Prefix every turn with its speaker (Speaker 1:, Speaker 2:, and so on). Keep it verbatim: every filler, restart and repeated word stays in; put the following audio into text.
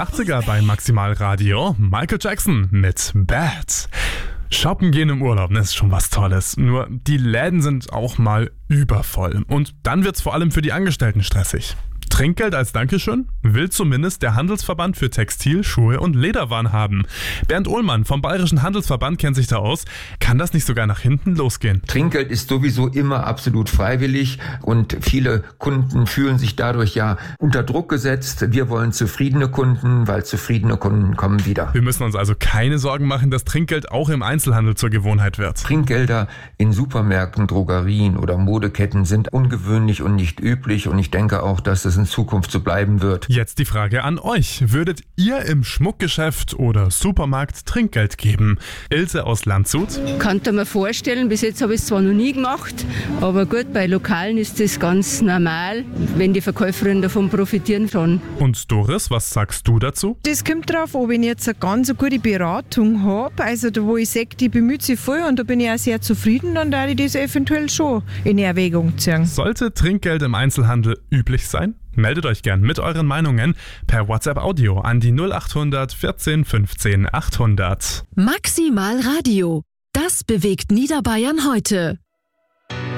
Speaker 1: achtziger bei Maximal Radio. Michael Jackson mit Bad. Shoppen gehen im Urlaub, das ist schon was Tolles. Nur die Läden sind auch mal übervoll. Und dann wird's vor allem für die Angestellten stressig. Trinkgeld als Dankeschön will zumindest der Handelsverband für Textil, Schuhe und Lederwaren haben. Bernd Ohlmann vom Bayerischen Handelsverband kennt sich da aus. Kann das nicht sogar nach hinten losgehen?
Speaker 2: Trinkgeld ist sowieso immer absolut freiwillig und viele Kunden fühlen sich dadurch ja unter Druck gesetzt. Wir wollen zufriedene Kunden, weil zufriedene Kunden kommen wieder.
Speaker 1: Wir müssen uns also keine Sorgen machen, dass Trinkgeld auch im Einzelhandel zur Gewohnheit wird.
Speaker 2: Trinkgelder in Supermärkten, Drogerien oder Modeketten sind ungewöhnlich und nicht üblich und ich denke auch, dass es in Zukunft so bleiben wird.
Speaker 1: Jetzt die Frage an euch. Würdet ihr im Schmuckgeschäft oder Supermarkt Trinkgeld geben? Ilse aus Landshut.
Speaker 3: Kann ich mir vorstellen, bis jetzt habe ich es zwar noch nie gemacht, aber gut, bei Lokalen ist das ganz normal, wenn die Verkäuferinnen davon profitieren schon.
Speaker 1: Und Doris, was sagst du dazu?
Speaker 4: Das kommt drauf an, wenn ich jetzt eine ganz gute Beratung habe, also da wo ich sehe, die bemüht sich voll und da bin ich auch sehr zufrieden, dann darf ich das eventuell schon in Erwägung ziehen.
Speaker 1: Sollte Trinkgeld im Einzelhandel üblich sein? Meldet euch gern mit euren Meinungen per WhatsApp-Audio an die null acht hundert vierzehn fünfzehn achthundert.
Speaker 5: Maximal Radio. Das bewegt Niederbayern heute.